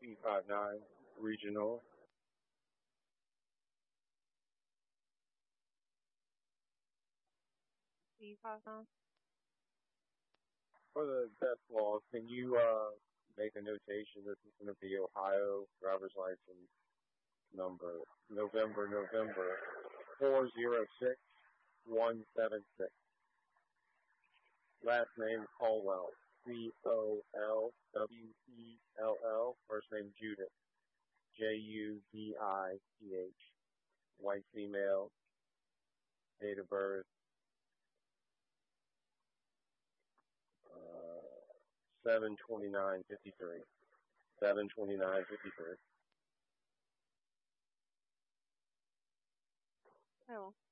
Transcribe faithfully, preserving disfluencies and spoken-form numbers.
P five nine Regional. P five nine. For the death law, can you uh, make a notation that this is going to be Ohio driver's license number November, November four zero six one seven six. Last name Colwell, C O L W E L L. First name Judith, J U D I T H. White female. Date of birth uh, seven twenty-nine fifty-three. seven twenty-nine fifty-three. Oh.